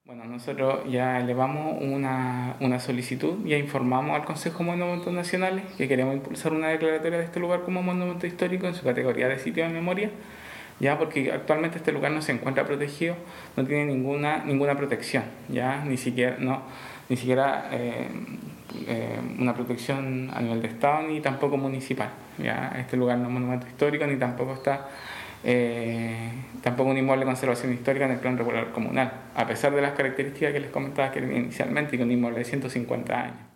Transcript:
Bueno, nosotros ya elevamos una solicitud, ya informamos al Consejo de Monumentos Nacionales que queremos impulsar una declaratoria de este lugar como monumento histórico en su categoría de sitio de memoria, ya porque actualmente este lugar no se encuentra protegido, no tiene ninguna protección, ya ni siquiera una protección a nivel de Estado ni tampoco municipal, ya este lugar no es monumento histórico ni tampoco está tampoco un inmueble de conservación histórica en el plan regular comunal, a pesar de las características que les comentaba que inicialmente, y que un inmueble de 150 años.